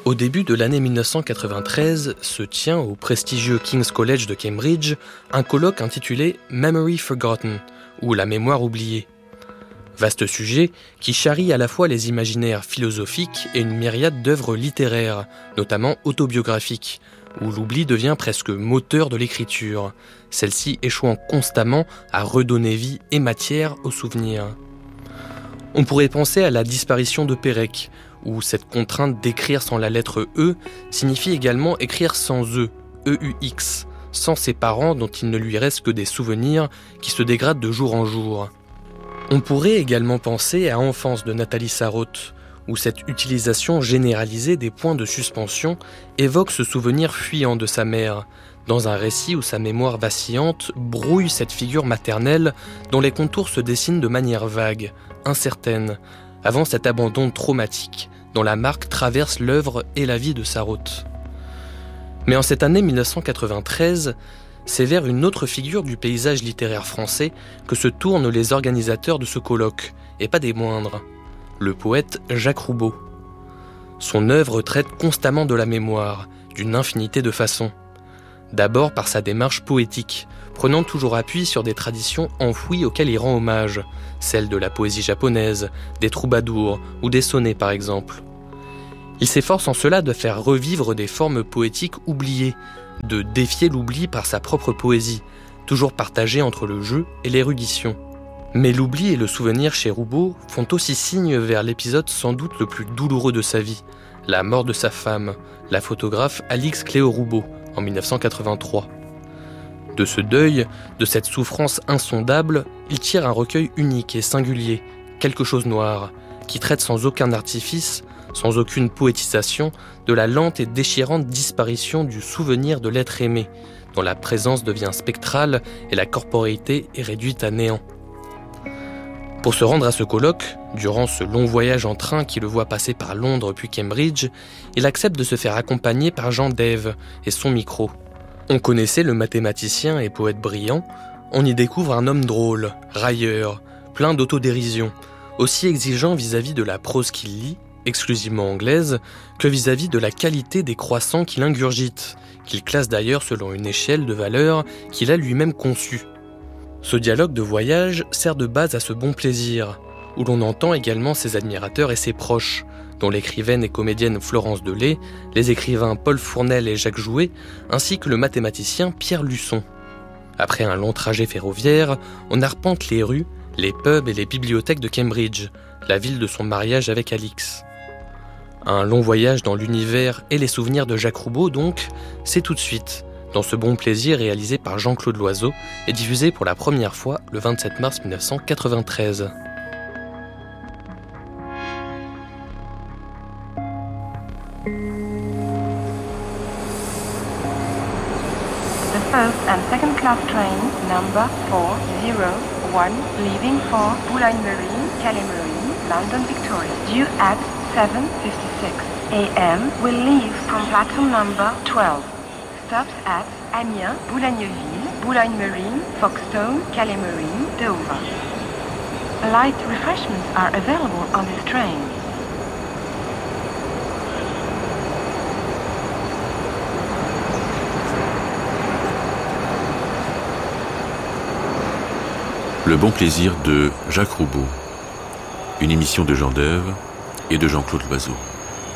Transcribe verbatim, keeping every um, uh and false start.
Au début de l'année mille neuf cent quatre-vingt-treize se tient au prestigieux King's College de Cambridge un colloque intitulé « Memory Forgotten » ou « La mémoire oubliée ». Vaste sujet qui charrie à la fois les imaginaires philosophiques et une myriade d'œuvres littéraires, notamment autobiographiques, où l'oubli devient presque moteur de l'écriture, celle-ci échouant constamment à redonner vie et matière aux souvenirs. On pourrait penser à la disparition de Pérec, où cette contrainte d'écrire sans la lettre E signifie également écrire sans E, E U X, sans ses parents dont il ne lui reste que des souvenirs qui se dégradent de jour en jour. On pourrait également penser à Enfance de Nathalie Sarraute, où cette utilisation généralisée des points de suspension évoque ce souvenir fuyant de sa mère, dans un récit où sa mémoire vacillante brouille cette figure maternelle dont les contours se dessinent de manière vague, incertaine, avant cet abandon traumatique dont la marque traverse l'œuvre et la vie de Sarraute. Mais en cette année mille neuf cent quatre-vingt-treize, c'est vers une autre figure du paysage littéraire français que se tournent les organisateurs de ce colloque, et pas des moindres, le poète Jacques Roubaud. Son œuvre traite constamment de la mémoire, d'une infinité de façons. D'abord par sa démarche poétique, prenant toujours appui sur des traditions enfouies auxquelles il rend hommage, celles de la poésie japonaise, des troubadours ou des sonnets par exemple. Il s'efforce en cela de faire revivre des formes poétiques oubliées, de défier l'oubli par sa propre poésie, toujours partagée entre le jeu et l'érudition. Mais l'oubli et le souvenir chez Roubaud font aussi signe vers l'épisode sans doute le plus douloureux de sa vie, la mort de sa femme, la photographe Alix Cléo Roubaud, en mille neuf cent quatre-vingt-trois. De ce deuil, de cette souffrance insondable, il tire un recueil unique et singulier, Quelque chose noir, qui traite sans aucun artifice, sans aucune poétisation, de la lente et déchirante disparition du souvenir de l'être aimé, dont la présence devient spectrale et la corporéité est réduite à néant. Pour se rendre à ce colloque, durant ce long voyage en train qui le voit passer par Londres puis Cambridge, il accepte de se faire accompagner par Jean Dève et son micro. On connaissait le mathématicien et poète brillant, on y découvre un homme drôle, railleur, plein d'autodérision, aussi exigeant vis-à-vis de la prose qu'il lit, exclusivement anglaise, que vis-à-vis de la qualité des croissants qu'il ingurgite, qu'il classe d'ailleurs selon une échelle de valeurs qu'il a lui-même conçue. Ce dialogue de voyage sert de base à ce bon plaisir, où l'on entend également ses admirateurs et ses proches, dont l'écrivaine et comédienne Florence Delay, les écrivains Paul Fournel et Jacques Jouet, ainsi que le mathématicien Pierre Luçon. Après un long trajet ferroviaire, on arpente les rues, les pubs et les bibliothèques de Cambridge, la ville de son mariage avec Alix. Un long voyage dans l'univers et les souvenirs de Jacques Roubaud, donc, c'est tout de suite, dans ce bon plaisir réalisé par Jean-Claude Loiseau et diffusé pour la première fois le vingt-sept mars mille neuf cent quatre-vingt-treize. The first and second class train number four zero one leaving for Boulogne-Marine, Calais-Marine, London Victoria, due at seven fifty-six a m will leave from platform number twelve. Stops at Amiens, Boulogne-Ville, Boulogne-Marine, Folkestone, Calais-Marine, Dover. Light refreshments are available on this train. Le bon plaisir de Jacques Roubaud, une émission de Jean Dève et de Jean-Claude Loiseau.